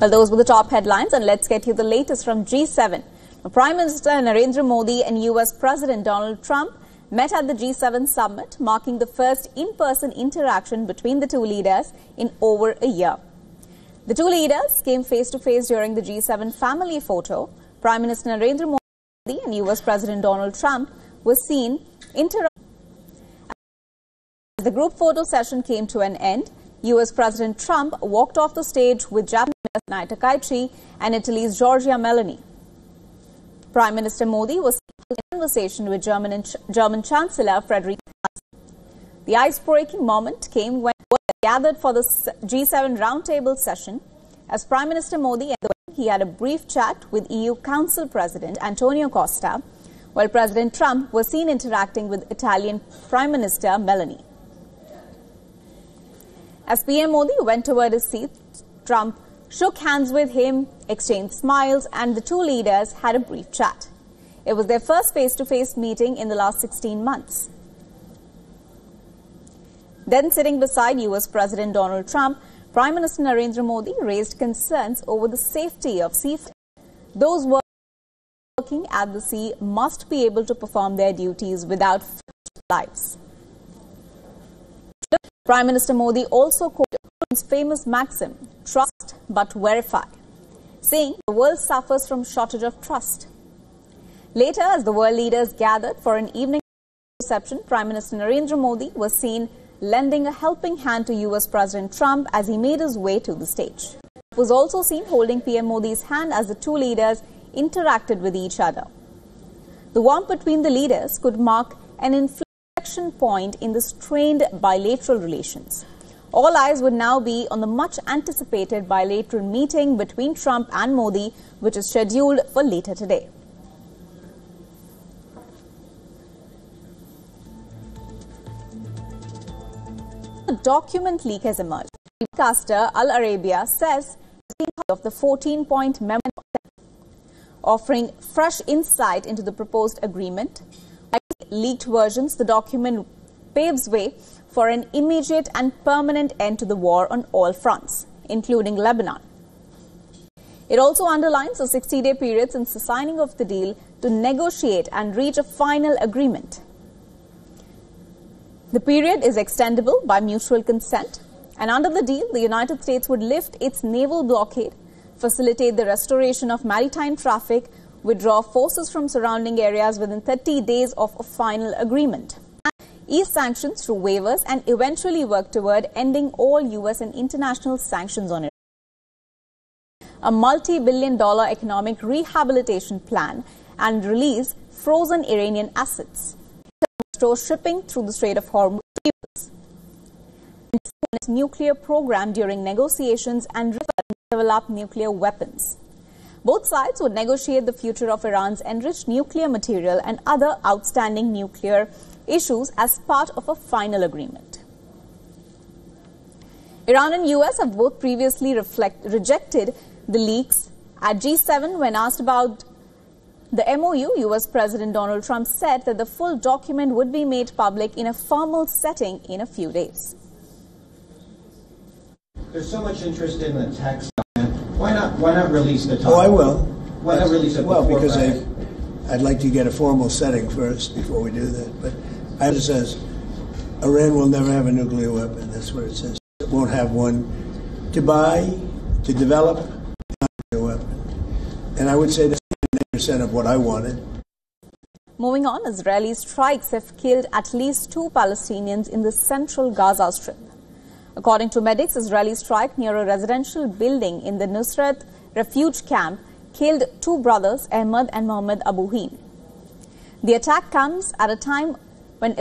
Well, those were the top headlines, and let's get you the latest from G7. Prime Minister Narendra Modi and US President Donald Trump met at the G7 summit, marking the first in-person interaction between the two leaders in over a year. The two leaders came face-to-face during the G7 family photo. Prime Minister Narendra Modi and US President Donald Trump were seen interacting. As the group photo session came to an end, US President Trump walked off the stage with Japanese President Takaichi and Italy's Giorgia Meloni. Prime Minister Modi was in conversation with German Chancellor Friedrich Merz. The ice-breaking moment came when they gathered for the G7 roundtable session. As Prime Minister Modi entered, he had a brief chat with EU Council President Antonio Costa, while President Trump was seen interacting with Italian Prime Minister Meloni. As PM Modi went toward his seat, Trump shook hands with him, exchanged smiles, and the two leaders had a brief chat. It was their first face-to-face meeting in the last 16 months. Then, sitting beside US President Donald Trump, Prime Minister Narendra Modi raised concerns over the safety of seafarers. Those working at the sea must be able to perform their duties without lives. Prime Minister Modi also quoted his famous maxim, trust but verify, saying the world suffers from shortage of trust. Later, as the world leaders gathered for an evening reception, Prime Minister Narendra Modi was seen lending a helping hand to US President Trump as he made his way to the stage. He was also seen holding PM Modi's hand as the two leaders interacted with each other. The warmth between the leaders could mark an inflection point in the strained bilateral relations. All eyes would now be on the much-anticipated bilateral meeting between Trump and Modi, which is scheduled for later today. A document leak has emerged. Broadcaster Al Arabiya says of the 14-point memo offering fresh insight into the proposed agreement. By leaked versions, the document paves way for an immediate and permanent end to the war on all fronts, including Lebanon. It also underlines a 60-day period since the signing of the deal to negotiate and reach a final agreement. The period is extendable by mutual consent, and under the deal, the United States would lift its naval blockade, facilitate the restoration of maritime traffic, withdraw forces from surrounding areas within 30 days of a final agreement, ease sanctions through waivers, and eventually work toward ending all U.S. and international sanctions on Iran. A multi-billion-dollar economic rehabilitation plan and release frozen Iranian assets. Restore shipping through the Strait of Hormuz. Its nuclear program during negotiations and develop nuclear weapons. Both sides would negotiate the future of Iran's enriched nuclear material and other outstanding nuclear issues as part of a final agreement. Iran and US have both previously rejected the leaks. At G7, when asked about the MOU, US President Donald Trump said that the full document would be made public in a formal setting in a few days. There's so much interest in the text. Why not release the document? Oh, I will. Why not release it? Well, because I'd like to get a formal setting first before we do that. But it says Iran will never have a nuclear weapon. That's what it says. It won't have one to buy, to develop a nuclear weapon. And I would say that's 90% of what I wanted. Moving on, Israeli strikes have killed at least 2 Palestinians in the central Gaza Strip. According to medics, Israeli strike near a residential building in the Nusrat refuge camp killed 2 brothers, Ahmad and Mohammed Abu Hin. The attack comes at a time